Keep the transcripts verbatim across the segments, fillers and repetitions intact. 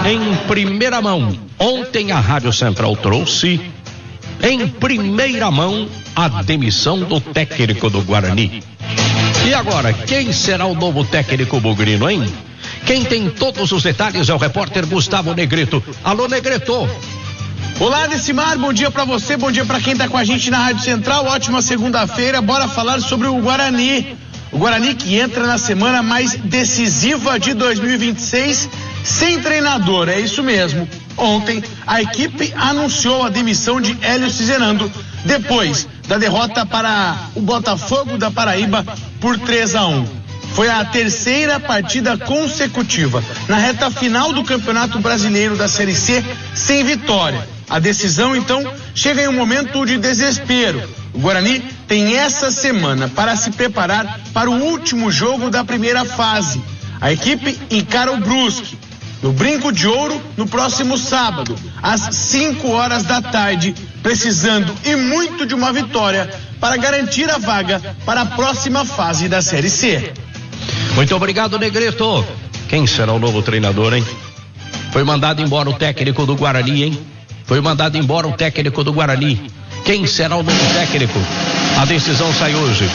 Em primeira mão, ontem a Rádio Central trouxe, em primeira mão, a demissão do técnico do Guarani. E agora, quem será o novo técnico bugrino, hein? Quem tem todos os detalhes é o repórter Gustavo Negrito. Alô, Negrito. Olá, Decimar, bom dia pra você, bom dia pra quem tá com a gente na Rádio Central. Ótima segunda-feira, bora falar sobre o Guarani. O Guarani que entra na semana mais decisiva de dois mil e vinte e seis sem treinador, é isso mesmo. Ontem, a equipe anunciou a demissão de Hélio Ciserando, depois da derrota para o Botafogo da Paraíba por três a um. Foi a terceira partida consecutiva na reta final do Campeonato Brasileiro da Série C sem vitória. A decisão, então, chega em um momento de desespero. O Guarani tem essa semana para se preparar para o último jogo da primeira fase. A equipe encara o Brusque no Brinco de Ouro no próximo sábado, às cinco horas da tarde, precisando e muito de uma vitória para garantir a vaga para a próxima fase da Série C. Muito obrigado, Negrito. Quem será o novo treinador, hein? Foi mandado embora o técnico do Guarani, hein? Foi mandado embora o técnico do Guarani. Quem será o novo técnico? A decisão sai hoje.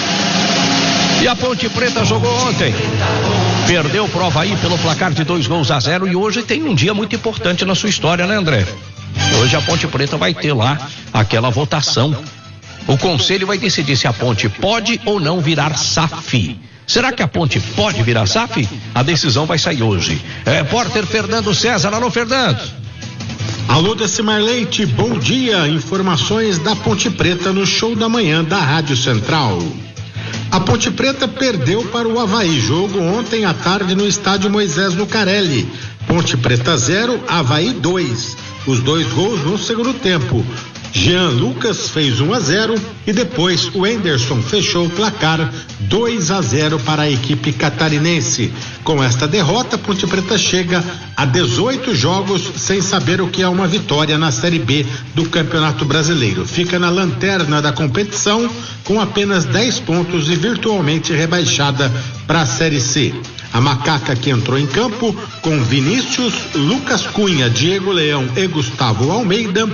E a Ponte Preta jogou ontem. Perdeu pro Avaí pelo placar de dois gols a zero e hoje tem um dia muito importante na sua história, né, André? Hoje a Ponte Preta vai ter lá aquela votação. O conselho vai decidir se a Ponte pode ou não virar S A F. Será que a Ponte pode virar S A F? A decisão vai sair hoje. Repórter Fernando César. Alô, Fernando. Alô, Decimar Leite, bom dia. Informações da Ponte Preta no show da manhã da Rádio Central. A Ponte Preta perdeu para o Avaí, jogo ontem à tarde no estádio Moisés Lucarelli. Ponte Preta zero, Avaí dois. Os dois gols no segundo tempo. Jean Lucas fez um a zero e depois o Henderson fechou o placar dois a zero para a equipe catarinense. Com esta derrota, a Ponte Preta chega a dezoito jogos sem saber o que é uma vitória na Série B do Campeonato Brasileiro. Fica na lanterna da competição com apenas dez pontos e virtualmente rebaixada para a Série C. A macaca que entrou em campo com Vinícius, Lucas Cunha, Diego Leão e Gustavo Almeida,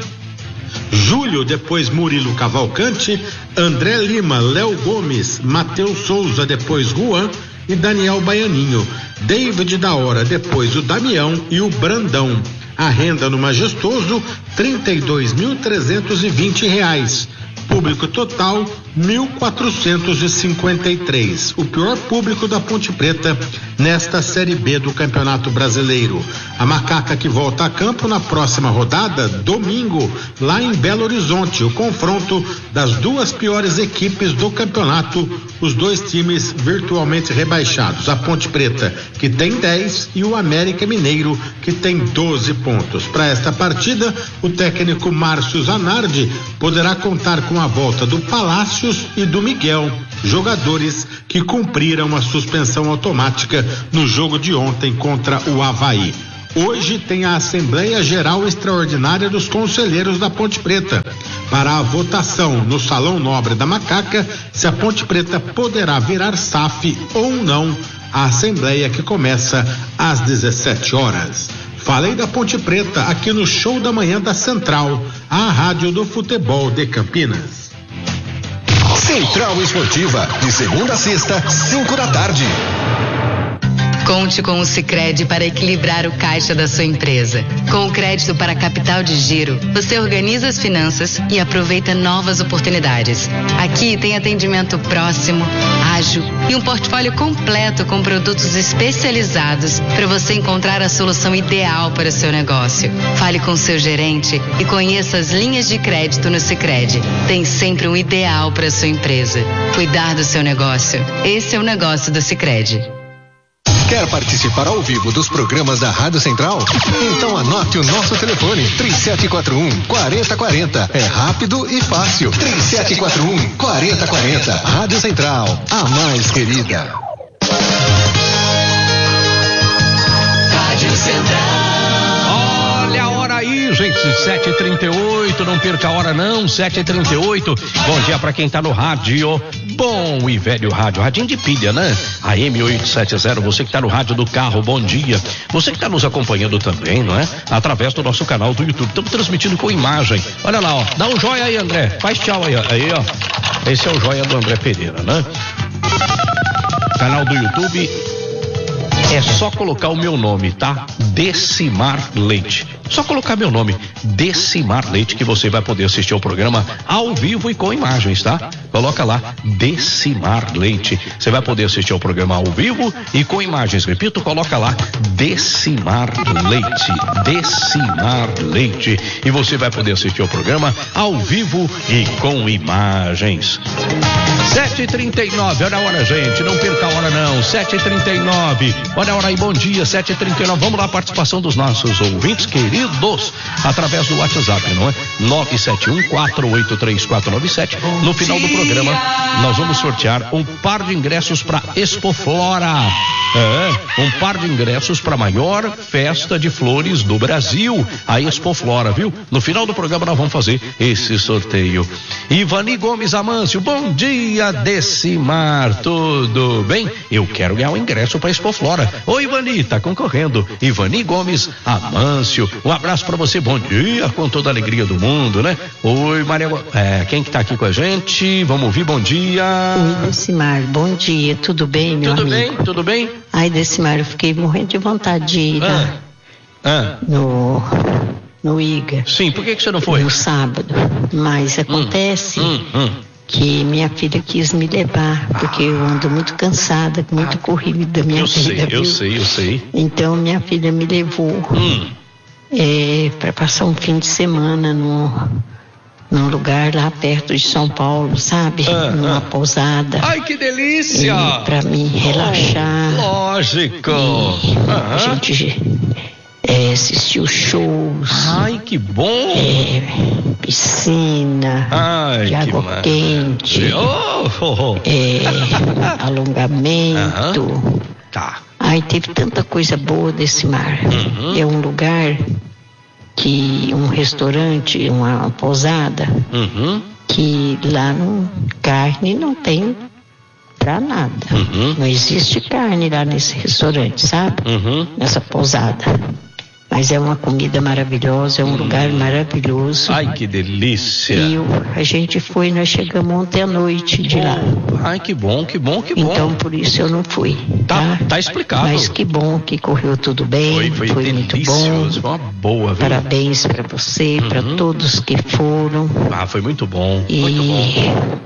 Júlio, depois Murilo Cavalcante, André Lima, Léo Gomes, Matheus Souza, depois Juan e Daniel Baianinho, David da Hora, depois o Damião e o Brandão. A renda no Majestoso, trinta e dois mil trezentos e vinte reais. Público total, mil quatrocentos e cinquenta e três. O pior público da Ponte Preta nesta Série B do Campeonato Brasileiro. A macaca que volta a campo na próxima rodada, domingo, lá em Belo Horizonte. O confronto das duas piores equipes do campeonato, os dois times virtualmente rebaixados. A Ponte Preta, que tem dez, e o América Mineiro, que tem doze pontos. Para esta partida, o técnico Márcio Zanardi poderá contar com a volta do Palácios e do Miguel, jogadores que cumpriram a suspensão automática no jogo de ontem contra o Avaí. Hoje tem a Assembleia Geral Extraordinária dos Conselheiros da Ponte Preta para a votação no Salão Nobre da Macaca se a Ponte Preta poderá virar S A F ou não. A Assembleia que começa às dezessete horas. Falei da Ponte Preta aqui no show da manhã da Central, a rádio do futebol de Campinas. Central Esportiva, de segunda a sexta, cinco da tarde. Conte com o Sicredi para equilibrar o caixa da sua empresa. Com o crédito para capital de giro, você organiza as finanças e aproveita novas oportunidades. Aqui tem atendimento próximo, ágil e um portfólio completo com produtos especializados para você encontrar a solução ideal para o seu negócio. Fale com seu gerente e conheça as linhas de crédito no Sicredi. Tem sempre um ideal para a sua empresa. Cuidar do seu negócio. Esse é o negócio do Sicredi. Quer participar ao vivo dos programas da Rádio Central? Então anote o nosso telefone, três sete quatro um, quatro zero quatro zero. É rápido e fácil. três sete quatro um, quatro zero quatro zero. Rádio Central, a mais querida. Rádio Central. Olha a hora aí, gente, sete e trinta e oito, não perca a hora não, sete e trinta e oito. Bom dia para quem tá no rádio. bom e velho rádio, radinho de pilha, né? A M oitocentos e setenta, você que tá no rádio do carro, bom dia. Você que tá nos acompanhando também, não é? Através do nosso canal do YouTube, estamos transmitindo com imagem. Olha lá, ó, dá um joia aí, André, faz tchau aí, aí, ó. Esse é o joia do André Pereira, né? Canal do YouTube, é só colocar o meu nome, tá? Decimar Leite. Só colocar meu nome, Decimar Leite, que você vai poder assistir ao programa ao vivo e com imagens, tá? Coloca lá, Decimar Leite. Você vai poder assistir ao programa ao vivo e com imagens. Repito, coloca lá, Decimar Leite. Decimar Leite. E você vai poder assistir ao programa ao vivo e com imagens. sete e trinta e nove, olha a hora, gente. Não perca a hora, não. sete e trinta e nove. Olha a hora aí, bom dia. sete e trinta e nove. Vamos lá, participação dos nossos ouvintes queridos, através do WhatsApp, não é? nove sete um, quatro oito três, quatro nove sete. No final do programa, nós vamos sortear um par de ingressos para Expoflora. É, um par de ingressos para a maior festa de flores do Brasil, a Expoflora, viu? No final do programa nós vamos fazer esse sorteio. Ivani Gomes Amâncio, bom dia, Decimar, tudo bem? Eu quero ganhar um ingresso para Expoflora. Oi, Ivani, tá concorrendo. Ivani Gomes Amâncio, um abraço para você, bom dia, com toda a alegria do mundo, né? Oi, Maria, é, quem que tá aqui com a gente? Vamos ouvir, bom dia. Oi, Decimar, bom dia, tudo bem, meu tudo amigo? Tudo bem, tudo bem? Ai, Decimar, eu fiquei morrendo de vontade de ir ah, ah. no, no I G A. Sim, por que que você não foi? No sábado, mas acontece hum, hum, hum. que minha filha quis me levar, porque eu ando muito cansada, muito corrida da minha eu vida. Eu sei, viu? eu sei, eu sei. Então minha filha me levou hum. é, para passar um fim de semana no... num lugar lá perto de São Paulo, sabe? Ah, Numa ah. pousada. Ai, que delícia! Para me relaxar. Oh, lógico. E ah, a gente é, assistiu shows. Ai, que bom! É, piscina. Ai, de água que quente. Oh, oh, oh. É, alongamento. Uhum. Tá. Ai, teve tanta coisa boa desse mar. Uhum. É um lugar que um restaurante, uma pousada, Uhum. que lá no carne não tem pra nada. Uhum. Não existe carne lá nesse restaurante, sabe? Uhum. Nessa pousada. Mas é uma comida maravilhosa, é um lugar maravilhoso. Ai, que delícia! E eu, a gente foi, nós chegamos ontem à noite de lá. Ai, que bom, que bom, que bom. Então, por isso eu não fui. Tá, Tá, tá explicado. Mas que bom que correu tudo bem. Foi, foi, muito delicioso, bom. foi uma boa, viu? Parabéns para você, Uhum. para todos que foram. Ah, foi muito bom, E muito bom.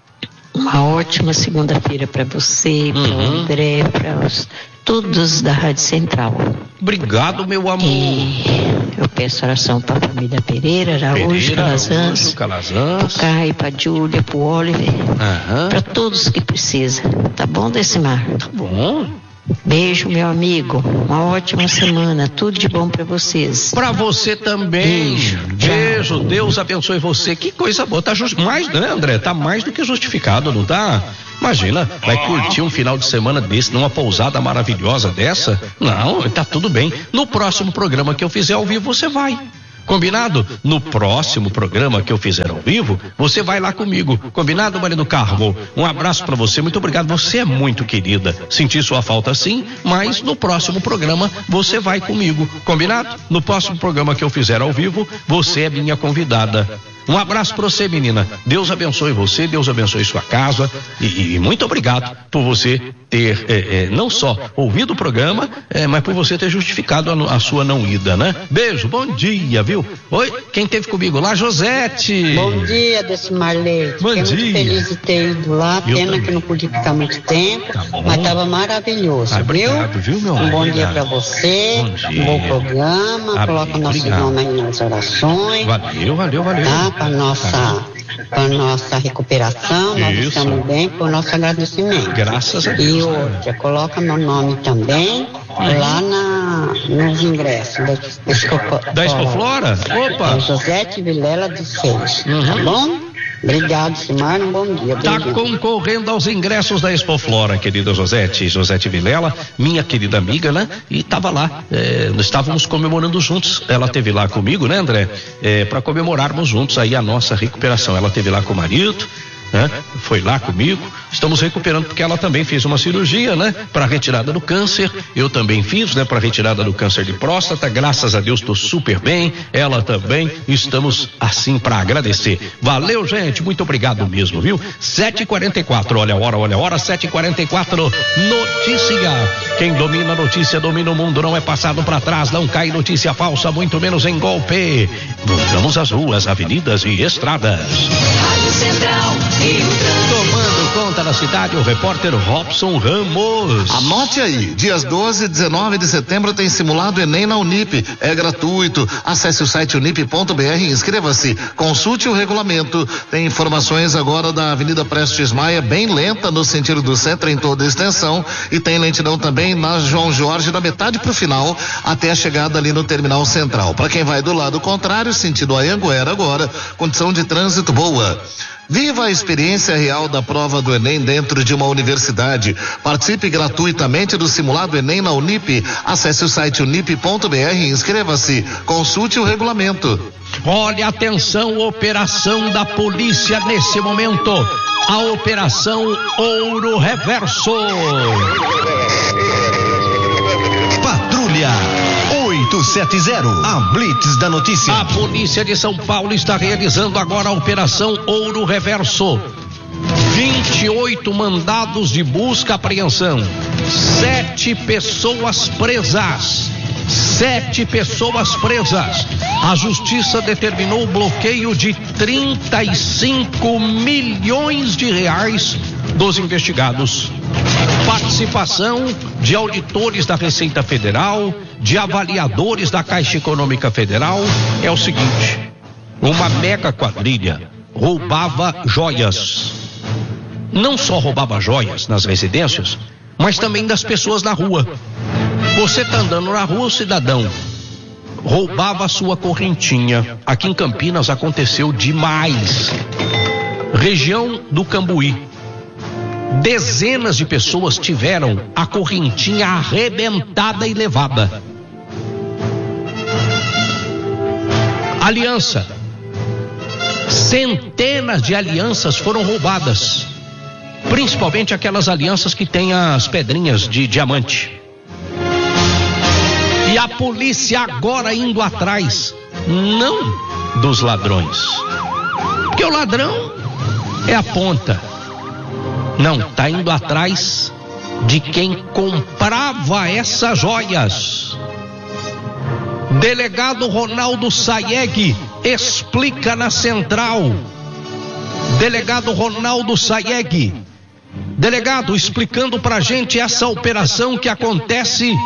uma ótima segunda-feira para você, para o Uhum. André, para todos da Rádio Central. Obrigado, meu amor. E eu peço oração para a família Pereira, Araújo, Pereira, Calazans, Araújo, Calazans. pro Caio, pra Júlia, pro Oliver, Aham. para todos que precisam. Tá bom, Decimar? Tá bom. Beijo, meu amigo. Uma ótima semana. Tudo de bom para vocês. Pra você também. Beijo. Beijo. Deus abençoe você. Que coisa boa. Tá just... mais, né, André? Tá mais do que justificado, não tá? Imagina, vai curtir um final de semana desse numa pousada maravilhosa dessa? Não, tá tudo bem. No próximo programa que eu fizer ao vivo, você vai. Combinado? No próximo programa que eu fizer ao vivo, você vai lá comigo. Combinado, Marido Carmo? Um abraço pra você, muito obrigado. Você é muito querida. Senti sua falta sim, mas no próximo programa você vai comigo. Combinado? No próximo programa que eu fizer ao vivo, você é minha convidada. Um abraço pra você, menina. Deus abençoe você, Deus abençoe sua casa e, e muito obrigado por você ter é, é, não só ouvido o programa, é, mas por você ter justificado a, a sua não ida, né? Beijo, bom dia, viu? Oi, quem teve comigo lá? Josete. Bom dia, Decimar Leite. Bom Fiquei dia. muito feliz de ter ido lá. Eu Pena também. que não pude ficar muito tempo, Tá bom. mas estava maravilhoso, Ah, viu? obrigado, viu, meu Um bom amiga? dia para você, Bom dia. um bom programa. Ah, Coloca o nosso obrigado. nome aí nas orações, Valeu, valeu, valeu. tá? Para nossa, para nossa recuperação. Nós Isso. estamos bem, por nosso agradecimento. Graças a E Deus. outra, coloca meu nome também lá na, nos ingressos da Expoflora. Da Expoflora? Opa! É Josete Vilela dos Seis, Uhum. tá bom? Obrigado, Simar, um bom dia. Tá Beijinho. concorrendo aos ingressos da Expoflora, querida Josete, Josete Vilela, minha querida amiga, né? E tava lá, é, nós estávamos comemorando juntos. Ela teve lá comigo, né, André? É, para comemorarmos juntos aí a nossa recuperação. Ela teve lá com o marido, né? Foi lá comigo, estamos recuperando porque ela também fez uma cirurgia, né? Para retirada do câncer, eu também fiz, né? Para retirada do câncer de próstata, graças a Deus estou super bem, ela também, estamos assim para agradecer. Valeu, gente, muito obrigado mesmo, viu? sete e quarenta e quatro, olha a hora, olha a hora, sete e quarenta e quatro, notícia. Quem domina a notícia domina o mundo, não é passado para trás, não cai notícia falsa, muito menos em golpe. Voltamos às ruas, avenidas e estradas. Rádio Central e o Tomando conta da cidade, o repórter Robson Ramos. Anote aí, dias doze e dezenove de setembro tem simulado Enem na Unip. É gratuito. Acesse o site unip ponto br e inscreva-se. Consulte o regulamento. Tem informações agora da Avenida Prestes Maia, bem lenta no sentido do centro em toda a extensão. E tem lentidão também na João Jorge, da metade pro final, até a chegada ali no terminal central. Para quem vai do lado contrário, sentido Anhanguera agora, condição de trânsito boa. Viva a experiência real da prova do Enem dentro de uma universidade. Participe gratuitamente do simulado Enem na Unip. Acesse o site unip ponto br e inscreva-se. Consulte o regulamento. Olha, atenção, operação da polícia nesse momento. A Operação Ouro Reverso. Patrulha oito sete zero, a Blitz da notícia. A polícia de São Paulo está realizando agora a Operação Ouro Reverso. vinte e oito mandados de busca e apreensão. Sete pessoas presas. Sete pessoas presas. A justiça determinou o bloqueio de trinta e cinco milhões de reais dos investigados. Participação de auditores da Receita Federal, de avaliadores da Caixa Econômica Federal. É o seguinte: uma mega quadrilha roubava joias. Não só roubava joias nas residências, mas também das pessoas na rua. Você tá andando na rua, o cidadão roubava a sua correntinha. Aqui em Campinas aconteceu demais. Região do Cambuí. Dezenas de pessoas tiveram a correntinha arrebentada e levada. Aliança. Centenas de alianças foram roubadas. Principalmente aquelas alianças que têm as pedrinhas de diamante. E a polícia agora indo atrás, não dos ladrões. Porque o ladrão é a ponta. Não, tá indo atrás de quem comprava essas joias. Delegado Ronaldo Sayeg explica na central. Delegado Ronaldo Sayeg. Delegado, explicando pra gente essa operação que acontece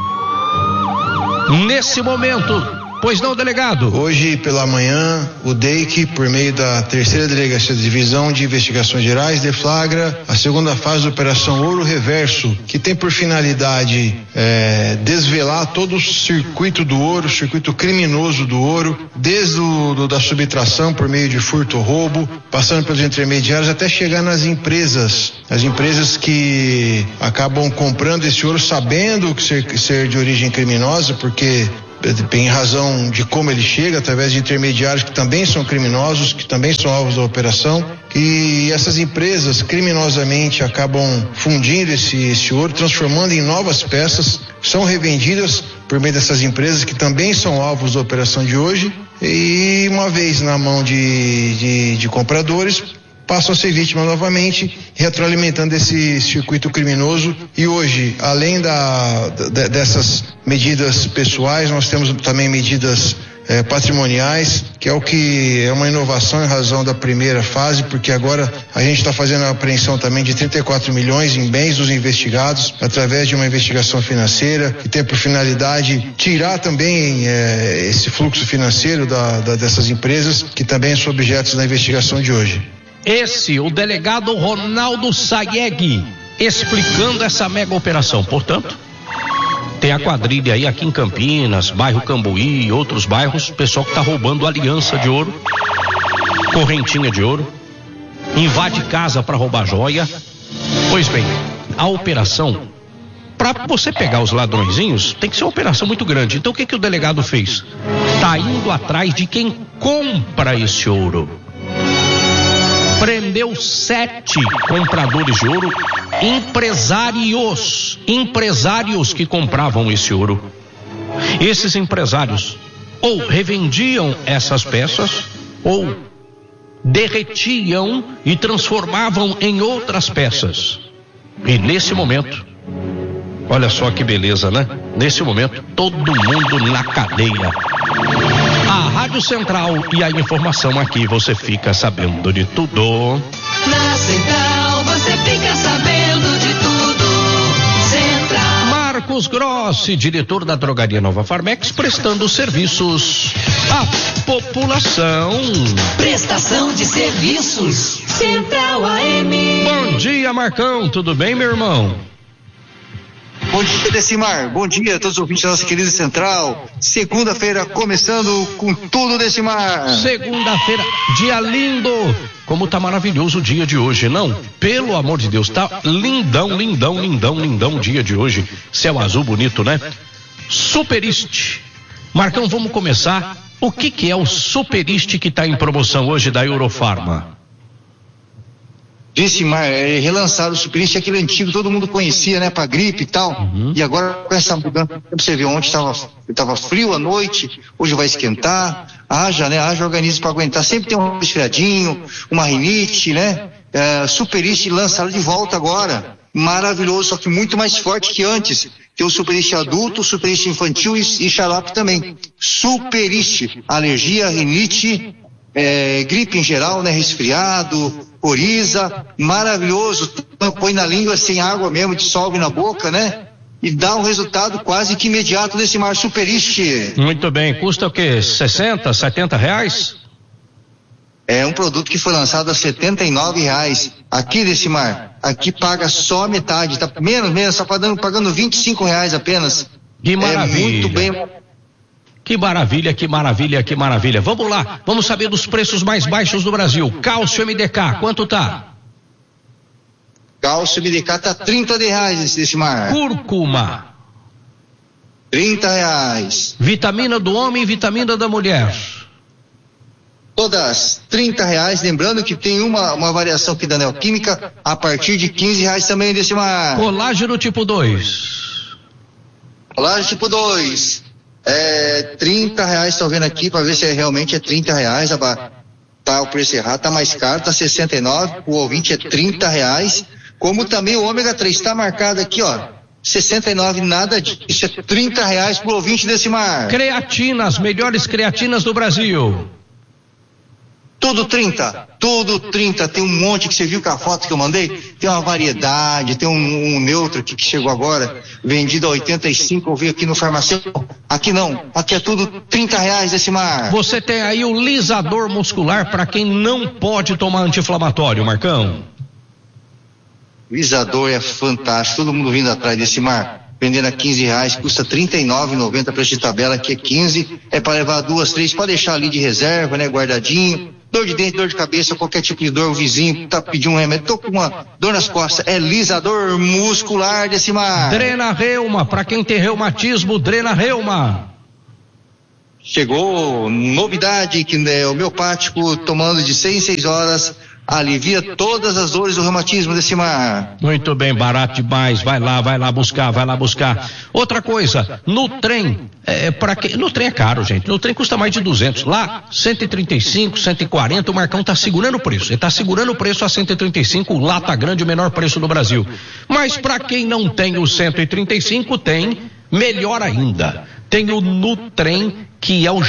nesse momento. Pois não, delegado? Hoje pela manhã, o D E I C, por meio da terceira delegacia de divisão de investigações gerais, deflagra a segunda fase da Operação Ouro Reverso, que tem por finalidade é, desvelar todo o circuito do ouro, o circuito criminoso do ouro, desde o, do, da subtração por meio de furto ou roubo, passando pelos intermediários até chegar nas empresas, as empresas que acabam comprando esse ouro sabendo que ser, ser de origem criminosa, porque em razão de como ele chega, através de intermediários que também são criminosos, que também são alvos da operação, e essas empresas criminosamente acabam fundindo esse, esse ouro, transformando em novas peças, são revendidas por meio dessas empresas que também são alvos da operação de hoje, e uma vez na mão de, de, de compradores, passam a ser vítimas novamente, retroalimentando esse circuito criminoso. E hoje, além da, da, dessas medidas pessoais, nós temos também medidas eh, patrimoniais, que é o que é uma inovação em razão da primeira fase, porque agora a gente está fazendo a apreensão também de trinta e quatro milhões em bens dos investigados, através de uma investigação financeira, que tem por finalidade tirar também eh, esse fluxo financeiro da, da, dessas empresas, que também são objetos da investigação de hoje. Esse, o delegado Ronaldo Sayeg, explicando essa mega operação. Portanto, tem a quadrilha aí aqui em Campinas, bairro Cambuí e outros bairros, pessoal que está roubando aliança de ouro, correntinha de ouro, invade casa para roubar joia. Pois bem, a operação, para você pegar os ladrõezinhos, tem que ser uma operação muito grande. Então o que que o delegado fez? Tá indo atrás de quem compra esse ouro. Prendeu prendeu sete compradores de ouro, empresários, empresários que compravam esse ouro. Esses empresários ou revendiam essas peças ou derretiam e transformavam em outras peças. E nesse momento, olha só que beleza, né? Nesse momento, todo mundo na cadeia. A Rádio Central e a informação aqui, você fica sabendo de tudo. Na Central você fica sabendo de tudo. Central. Marcos Grossi, diretor da Drogaria Nova Farmex, prestando serviços à população. Prestação de serviços. Central A M. Bom dia, Marcão. Tudo bem, meu irmão? Bom dia, Decimar. Bom dia a todos os ouvintes da nossa querida Central. Segunda-feira começando com tudo, Decimar. Segunda-feira, dia lindo. Como tá maravilhoso o dia de hoje, não? Pelo amor de Deus, tá lindão, lindão, lindão, lindão o dia de hoje. Céu azul bonito, né? Superiste. Marcão, vamos começar. O que que é o Superiste que tá em promoção hoje da Eurofarma? Decimar, é, relançaram o Superiste, aquele antigo, todo mundo conhecia, né, pra gripe e tal, uhum. E agora com essa mudança, você viu, ontem tava, tava frio à noite, hoje vai esquentar, haja, né, haja organismo pra aguentar, sempre tem um resfriadinho, uma rinite, né, é, Superiste lançaram de volta agora, maravilhoso, só que muito mais forte que antes, tem o Superiste adulto, o Superiste infantil e, e xarope também. Superiste, alergia, rinite, é, gripe em geral, né, resfriado, coriza, maravilhoso, põe na língua sem água mesmo, dissolve na boca, né? E dá um resultado quase que imediato desse mar Superiste. Muito bem, custa o quê? sessenta, setenta reais? É um produto que foi lançado a setenta e nove reais. Aqui, Decimar, aqui paga só metade, tá menos, menos, só pagando, pagando vinte e cinco reais apenas. Que maravilha. É muito bem. Que maravilha, que maravilha, que maravilha. Vamos lá, vamos saber dos preços mais baixos do Brasil. Cálcio M D K, quanto tá? Cálcio M D K tá trinta reais, Decimar. Cúrcuma. trinta reais. Vitamina do homem e vitamina da mulher. Todas trinta reais, lembrando que tem uma, uma variação aqui da Neoquímica a partir de quinze reais também, Decimar. Colágeno tipo dois. Colágeno tipo dois. É, trinta reais, estou vendo aqui para ver se é, realmente é trinta reais, tá o preço errado, tá mais caro, tá sessenta e nove, o ouvinte é trinta reais, como também o ômega três está marcado aqui, ó, sessenta e nove, nada disso, é trinta reais pro ouvinte Decimar. Creatina, as melhores creatinas do Brasil. Tudo trinta, tudo trinta, tem um monte que você viu com a foto que eu mandei, tem uma variedade, tem um, um neutro aqui que chegou agora, vendido a oitenta e cinco, eu vi aqui no farmacêutico, aqui não, aqui é tudo trinta reais, Decimar. Você tem aí o lisador muscular para quem não pode tomar anti-inflamatório, Marcão. Lisador é fantástico, todo mundo vindo atrás, Decimar. Vendendo a quinze reais, custa trinta e nove reais e noventa centavos, preço de tabela, aqui é quinze, é para levar duas, três, pode deixar ali de reserva, né, guardadinho. Dor de dente, dor de cabeça, qualquer tipo de dor, o vizinho tá pedindo um remédio, tô com uma dor nas costas, é lisador muscular, Decimar. Drena Reuma, para quem tem reumatismo, Drena Reuma. Chegou novidade que é homeopático, tomando de seis em seis horas, alivia todas as dores do reumatismo, Decimar. Muito bem, barato demais, vai lá, vai lá buscar, vai lá buscar. Outra coisa, no trem, é, para que, no trem é caro, gente, no trem custa mais de duzentos, lá cento e trinta e cinco, cento e quarenta, o Marcão tá segurando o preço, ele tá segurando o preço a cento e trinta e cinco, lata grande, o menor preço do Brasil. Mas para quem não tem o cento e trinta e cinco, tem melhor ainda, tem o Nutrem, que é o